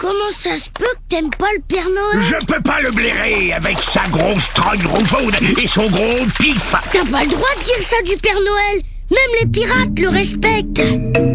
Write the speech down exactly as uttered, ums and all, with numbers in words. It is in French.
comment ça se peut que t'aimes pas le Père Noël? Je peux pas le blairer avec sa grosse trogne rougeaude et son gros pif. T'as pas le droit de dire ça du Père Noël. Même les pirates le respectent.